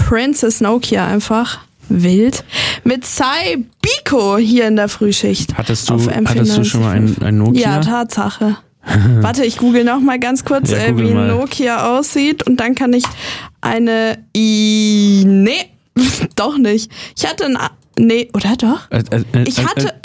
Princess Nokia einfach. Wild. Mit Sai Biko hier in der Frühschicht. Hattest du schon mal ein Nokia? Ja, Tatsache. Warte, ich google noch mal ganz kurz, wie ein Nokia aussieht und dann kann ich nee, doch nicht. Ich hatte Nee, oder doch? Ich hatte